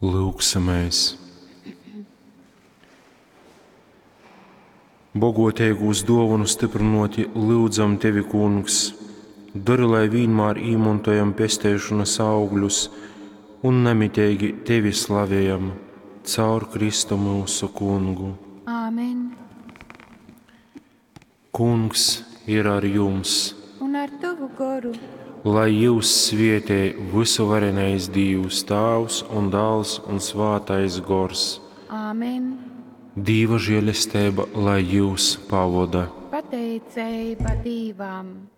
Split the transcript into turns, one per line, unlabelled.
Lūksimies! Bogotīgūs dāvanu stiprinoti lūdzam Tevi, Kungs, dari, lai vienmēr īmantojam pestēšanas augļus un nemitīgi Tevi slavējam caur Kristu mūsu Kungu.
Āmen.
Kungs ir ar jums,
Un ar tavu garu.
lai jūs svētī visuvarenais Dievs, Tēvs un Dēls un Svētais Gors.
Āmen.
Dieva žēlastība, lai jūs pavada.
Pateicēba Dievam.